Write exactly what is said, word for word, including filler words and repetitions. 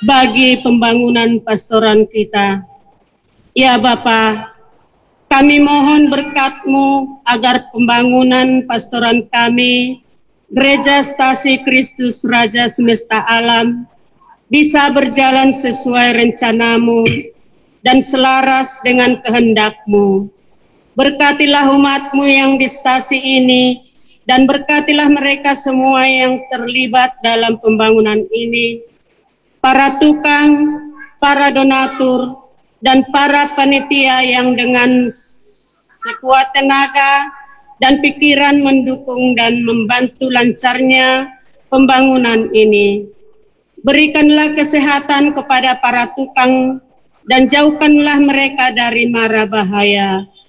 bagi pembangunan pastoran kita. Ya Bapa, kami mohon berkat-Mu agar pembangunan pastoran kami, Gereja Stasi Kristus Raja Semesta Alam, bisa berjalan sesuai rencana-Mu dan selaras dengan kehendak-Mu. Berkatilah umat-Mu yang di stasi ini, dan berkatilah mereka semua yang terlibat dalam pembangunan ini, para tukang, para donatur, dan para panitia yang dengan sekuat tenaga dan pikiran mendukung dan membantu lancarnya pembangunan ini. Berikanlah kesehatan kepada para tukang dan jauhkanlah mereka dari mara bahaya.